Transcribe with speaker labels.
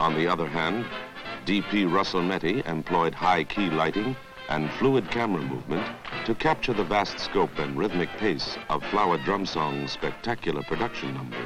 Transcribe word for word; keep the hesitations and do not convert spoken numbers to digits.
Speaker 1: On the other hand, D P Russell-Metty employed high-key lighting and fluid camera movement to capture the vast scope and rhythmic pace of Flower Drum Song's spectacular production numbers.